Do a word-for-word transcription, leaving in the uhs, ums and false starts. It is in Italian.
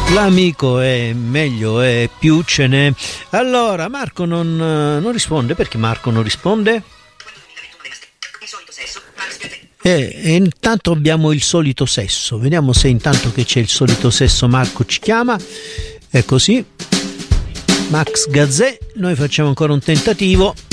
L'amico è meglio e più ce n'è. Allora Marco non, non risponde. Perché Marco non risponde? E, e intanto abbiamo il solito sesso. Vediamo se intanto che c'è il solito sesso Marco ci chiama. È così. Max Gazzè, noi facciamo ancora un tentativo.